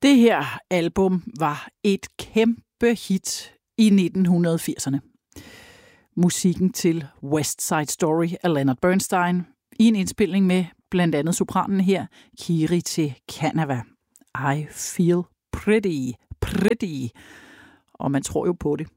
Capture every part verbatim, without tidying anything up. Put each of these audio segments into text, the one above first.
Det her album var et kæmpe hit i nitten firserne. Musikken til West Side Story af Leonard Bernstein i en indspilning med blandt andet sopranen her, Kiri Kanava. I feel pretty, pretty. Og man tror jo på det.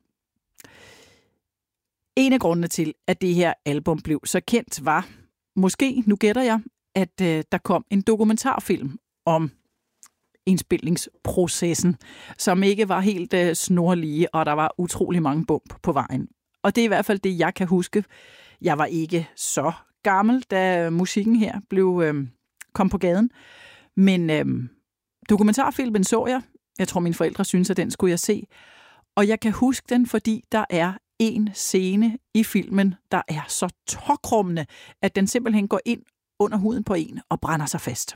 En af grundene til, at det her album blev så kendt, var, måske, nu gætter jeg, at øh, der kom en dokumentarfilm om indspilningsprocessen, som ikke var helt øh, snorlige, og der var utrolig mange bump på vejen. Og det er i hvert fald det, jeg kan huske. Jeg var ikke så gammel, da musikken her blev øh, kom på gaden. Men øh, dokumentarfilmen så jeg. Jeg tror, mine forældre synes, at den skulle jeg se. Og jeg kan huske den, fordi der er en scene i filmen, der er så tokrummende, at den simpelthen går ind under huden på en og brænder sig fast.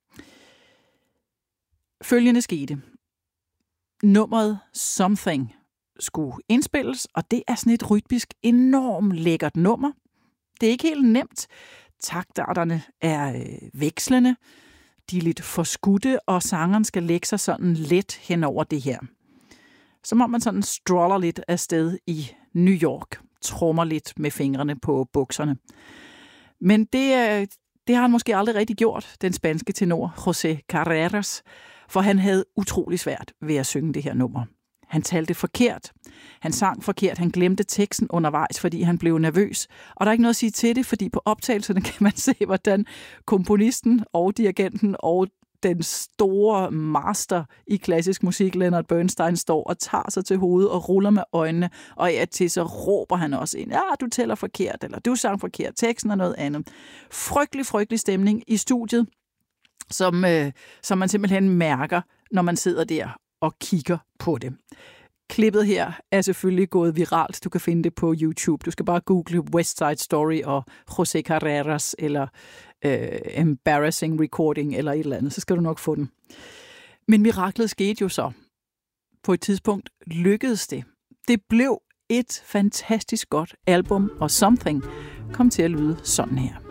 Følgende skete. Nummeret Something skulle indspilles, og det er sådan et rytmisk enormt lækkert nummer. Det er ikke helt nemt. Taktarterne er øh, vekslende. De er lidt forskudte, og sangeren skal lægge sig sådan let hen over det her. Som om man sådan stroller lidt afsted i New York. Trummer lidt med fingrene på bukserne. Men det, øh, det har han måske aldrig rigtig gjort, den spanske tenor José Carreras, for han havde utrolig svært ved at synge det her nummer. Han talte forkert, han sang forkert, han glemte teksten undervejs, fordi han blev nervøs. Og der er ikke noget at sige til det, fordi på optagelserne kan man se, hvordan komponisten og dirigenten og den store master i klassisk musik, Leonard Bernstein, står og tager sig til hovedet og ruller med øjnene, og ja, til så råber han også ind, ja, du tæller forkert, eller du sang forkert, teksten er noget andet. Frygtelig, frygtelig stemning i studiet, som, øh, som man simpelthen mærker, når man sidder der og kigger på det. Klippet her er selvfølgelig gået viralt. Du kan finde det på YouTube. Du skal bare google West Side Story og José Carreras eller øh, Embarrassing Recording eller et eller andet. Så skal du nok få den. Men miraklet skete jo så. På et tidspunkt lykkedes det. Det blev et fantastisk godt album, og Something kom til at lyde sådan her.